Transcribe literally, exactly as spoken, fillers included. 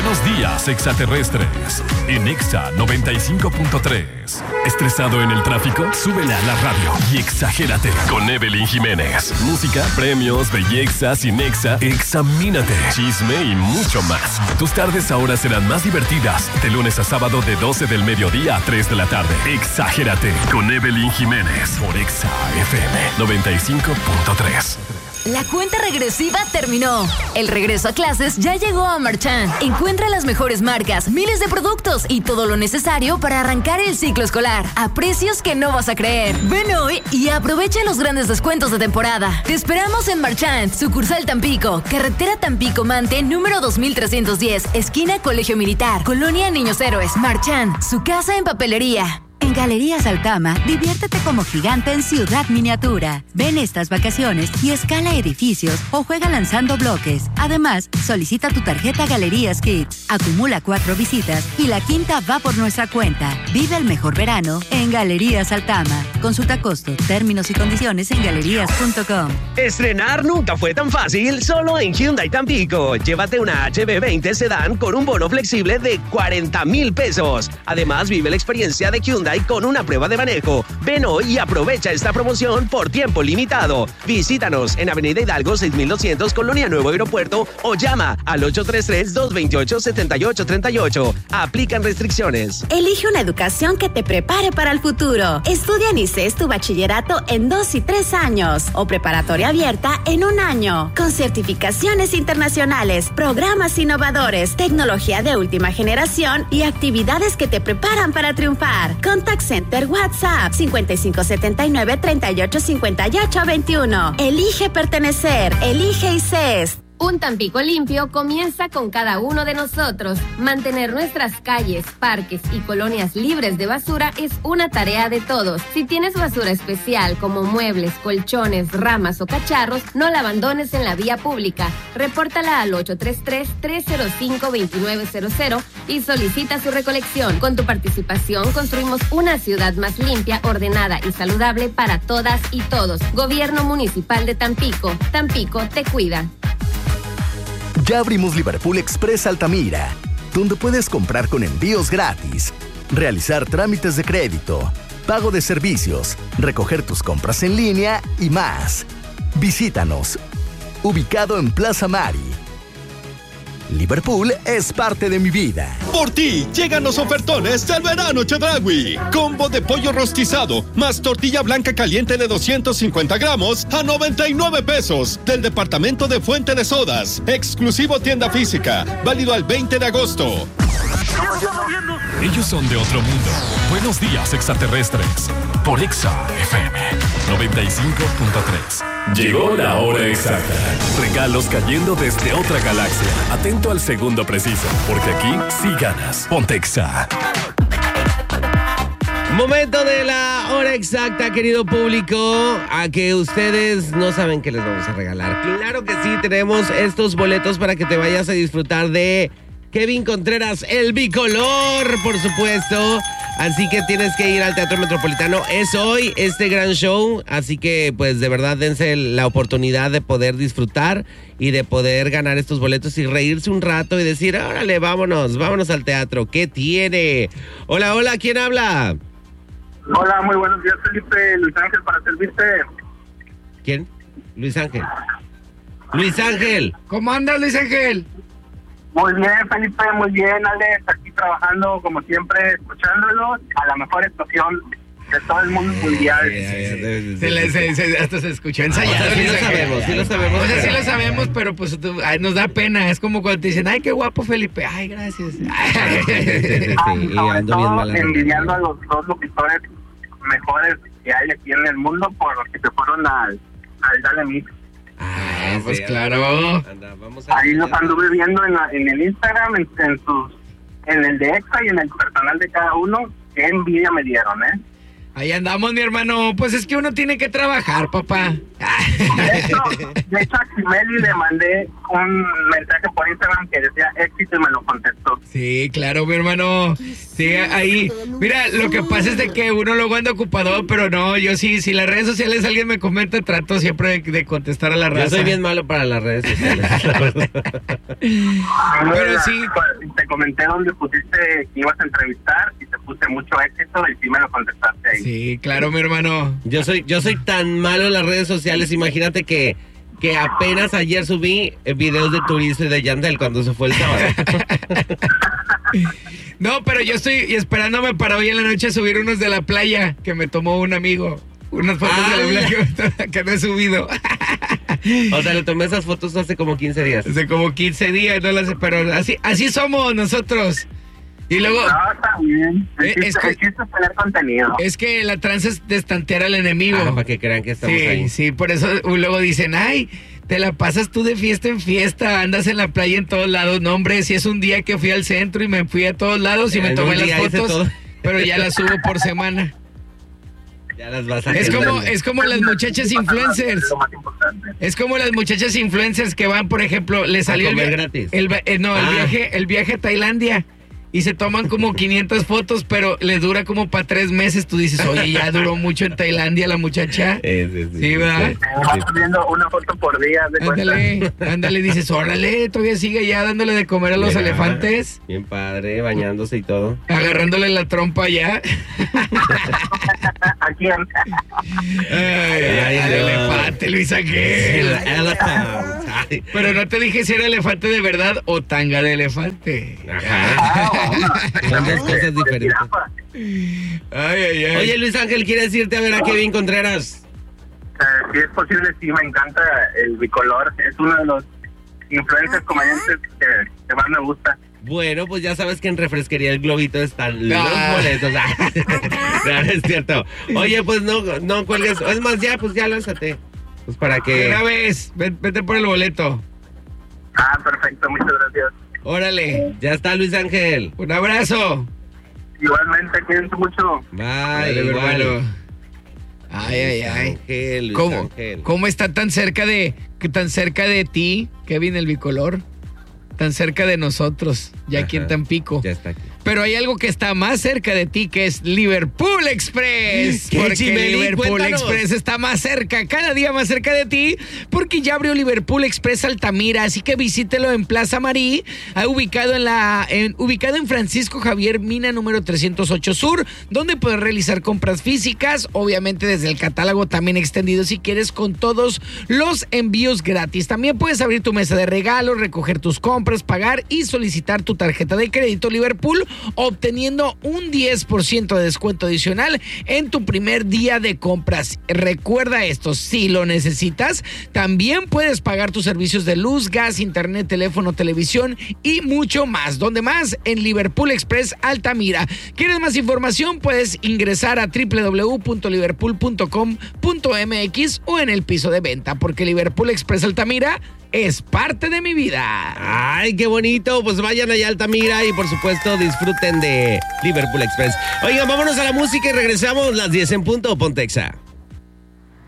Buenos días, extraterrestres. En Exa noventa y cinco punto tres. ¿Estresado en el tráfico? Súbele a la radio y exagérate con Evelyn Jiménez. Música, premios, belleza, cinexa, examínate, chisme y mucho más. Tus tardes ahora serán más divertidas. De lunes a sábado de doce del mediodía a tres de la tarde. Exagérate con Evelyn Jiménez por Exa F M noventa y cinco punto tres. La cuenta regresiva terminó. El regreso a clases ya llegó a Marchand. Encuentra las mejores marcas, miles de productos y todo lo necesario para arrancar el ciclo escolar a precios que no vas a creer. Ven hoy y aprovecha los grandes descuentos de temporada. Te esperamos en Marchand, sucursal Tampico, carretera Tampico-Mante, número dos mil trescientos diez, esquina Colegio Militar, Colonia Niños Héroes. Marchand, su casa en papelería. En Galerías Altama, diviértete como gigante en Ciudad Miniatura. Ven estas vacaciones y escala edificios o juega lanzando bloques. Además, solicita tu tarjeta Galerías Kids. Acumula cuatro visitas y la quinta va por nuestra cuenta. Vive el mejor verano en Galerías Altama. Consulta costo, términos y condiciones en galerías punto com. Estrenar nunca fue tan fácil, solo en Hyundai Tampico. Llévate una H B veinte Sedán con un bono flexible de cuarenta mil pesos. Además, vive la experiencia de Hyundai con una prueba de manejo. Ven hoy y aprovecha esta promoción por tiempo limitado. Visítanos en Avenida Hidalgo seis mil doscientos, Colonia Nuevo Aeropuerto, o llama al ocho tres tres, dos dos ocho, siete ocho tres ocho. Aplican restricciones. Elige una educación que te prepare para el futuro. Estudia en I C E S tu bachillerato en dos y tres años o preparatoria abierta en un año. Con certificaciones internacionales, programas innovadores, tecnología de última generación y actividades que te preparan para triunfar. Contact Center WhatsApp cincuenta y cinco setenta y nueve, treinta y ocho cincuenta y ocho veintiuno. Elige pertenecer. Elige I C E S. Un Tampico limpio comienza con cada uno de nosotros. Mantener nuestras calles, parques y colonias libres de basura es una tarea de todos. Si tienes basura especial como muebles, colchones, ramas o cacharros, no la abandones en la vía pública. Repórtala al ocho tres tres, tres cero cinco, dos nueve cero cero y solicita su recolección. Con tu participación construimos una ciudad más limpia, ordenada y saludable para todas y todos. Gobierno Municipal de Tampico. Tampico te cuida. Ya abrimos Liverpool Express Altamira, donde puedes comprar con envíos gratis, realizar trámites de crédito, pago de servicios, recoger tus compras en línea y más. Visítanos. Ubicado en Plaza Mari. Liverpool es parte de mi vida. Por ti, llegan los ofertones del verano Chedraui. Combo de pollo rostizado, más tortilla blanca caliente de doscientos cincuenta gramos a noventa y nueve pesos. Del departamento de Fuente de Sodas. Exclusivo tienda física. Válido al veinte de agosto. Ellos son de otro mundo. Buenos días, extraterrestres. Por Exa F M noventa y cinco punto tres. Llegó la hora exacta. Regalos cayendo desde otra galaxia. Atento al segundo preciso, porque aquí sí ganas. Ponte Exa. Momento de la hora exacta, querido público, a que ustedes no saben qué les vamos a regalar. Claro que sí, tenemos estos boletos para que te vayas a disfrutar de Kevin Contreras, el bicolor, por supuesto. Así que tienes que ir al Teatro Metropolitano. Es hoy este gran show, así que pues de verdad dense la oportunidad de poder disfrutar y de poder ganar estos boletos y reírse un rato y decir, órale, vámonos, vámonos al teatro. ¿Qué tiene? Hola, hola, ¿quién habla? Hola, muy buenos días, Felipe. Luis Ángel, para servirte. ¿Quién? Luis Ángel. Luis Ángel. ¿Cómo andas, Luis Ángel? Muy bien, Felipe, muy bien, Alex, aquí trabajando como siempre, escuchándolo a la mejor estación de todo el mundo mundial. Se le, se, se, hasta se escuchó ensayado. O sea, sí lo sabemos, sí lo sabemos. O sea, sí lo sabemos, pero pues tú, ay, nos da pena. Es como cuando te dicen, ay, qué guapo, Felipe. Ay, gracias. Ay. Sí, sobre todo envidiando a los dos locutores mejores que hay aquí en el mundo por los que se fueron al, al Dale Mix. Ah, pues claro. Anda, vamos a Ahí los anduve viendo en, la, en el Instagram, en, en, sus, en el de Exa y en el personal de cada uno. Qué envidia me dieron, ¿eh? Ahí andamos, mi hermano. Pues es que uno tiene que trabajar, papá. De hecho, de hecho a Chimeli le mandé un mensaje por Instagram que decía éxito y me lo contestó. Sí, claro, mi hermano. Sí, ahí. Mira, lo que pasa es de que uno luego anda ocupado, pero no, yo sí, si las redes sociales alguien me comenta, trato siempre de, de contestar a la raza. Yo soy bien malo para las redes sociales. Pero sí. Te comenté donde pusiste que ibas a entrevistar y te puse mucho éxito y sí me lo contestaste ahí. Sí, claro, mi hermano. Yo soy, yo soy tan malo en las redes sociales, imagínate que, que apenas ayer subí videos de Turizo y de Yandel cuando se fue el sábado. No, pero yo estoy esperándome para hoy en la noche subir unos de la playa que me tomó un amigo. Unas fotos ah, de la playa que no he subido. O sea, le tomé esas fotos hace como quince días. Hace como quince días, no las sé, pero así, así somos nosotros. Y luego... No, está bien. El chiste, es, que, el chiste es tener contenido. Es que la tranza es destantear al enemigo. Ah, para que crean que estamos sí, ahí. Sí, por eso luego dicen, ay, te la pasas tú de fiesta en fiesta, andas en la playa en todos lados. No, hombre, si es un día que fui al centro y me fui a todos lados y me en tomé las fotos, pero ya las subo por semana. Ya las vas a es como es como las muchachas influencers. Es como las muchachas influencers que van, por ejemplo, le salió el, gratis. el eh, no, el ah. viaje el viaje a Tailandia y se toman como quinientas fotos, pero les dura como para tres meses. Tú dices, oye, ya duró mucho en Tailandia la muchacha. Sí, sí, sí. Sí, ¿verdad? Sí, sí. Viendo una foto por día. De ándale, ándale, dices, órale, todavía sigue ya dándole de comer a los Mira, elefantes. Bien padre, bañándose y todo. Agarrándole la trompa ya. ¿A quién? Ay, ay, el no. elefante, Luis Ángel. Sí, pero no te dije si era elefante de verdad o tanga de elefante. Ajá. Son dos cosas diferentes. Ay, ay, ay. Oye, Luis Ángel, ¿quieres irte a ver a Kevin Contreras? Uh, si es posible, sí, me encanta el bicolor. Es uno de los influencers comediantes que, que más me gusta. Bueno, pues ya sabes que en Refresquería El Globito están los boletos. Claro, es cierto. Oye, pues no, no cuelgues. Es más, ya, pues ya lánzate. Pues para que... Una vez, vete por el boleto. Ah, perfecto, muchas gracias. Órale. Ya está, Luis Ángel. Un abrazo. Igualmente, cuídense mucho. Bye, hermano. Ay, ay, ay. Ángel, Luis ¿Cómo, Ángel. ¿Cómo está tan cerca de, tan cerca de ti, Kevin el bicolor? Tan cerca de nosotros, ya Ajá, aquí en Tampico. Ya está aquí. Pero hay algo que está más cerca de ti, que es Liverpool Express. Porque Chimeli, Liverpool cuéntanos. Express está más cerca, cada día más cerca de ti, porque ya abrió Liverpool Express Altamira, así que visítelo en Plaza Marí, ubicado en la en, ubicado en Francisco Javier Mina número trescientos ocho Sur, donde puedes realizar compras físicas, obviamente desde el catálogo también extendido si quieres, con todos los envíos gratis. También puedes abrir tu mesa de regalos, recoger tus compras, pagar y solicitar tu tarjeta de crédito Liverpool, obteniendo un diez por ciento de descuento adicional en tu primer día de compras. Recuerda esto, si lo necesitas, también puedes pagar tus servicios de luz, gas, internet, teléfono, televisión y mucho más. ¿Dónde más? En Liverpool Express Altamira. ¿Quieres más información? Puedes ingresar a doble u doble u doble u punto liverpool punto com punto m x o en el piso de venta, porque Liverpool Express Altamira es parte de mi vida. Ay, qué bonito. Pues vayan allá a Altamira y por supuesto disfruten de Liverpool Express. Oigan, vámonos a la música y regresamos las diez en punto. Pontexa.